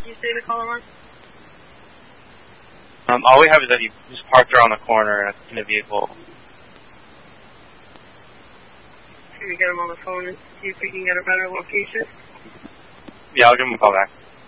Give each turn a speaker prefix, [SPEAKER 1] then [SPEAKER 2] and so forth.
[SPEAKER 1] you say the caller was?
[SPEAKER 2] All we have is that he just parked around the corner in a vehicle.
[SPEAKER 1] Can we get him on the phone and see if we can get a better location?
[SPEAKER 2] Yeah, I'll give him a call back.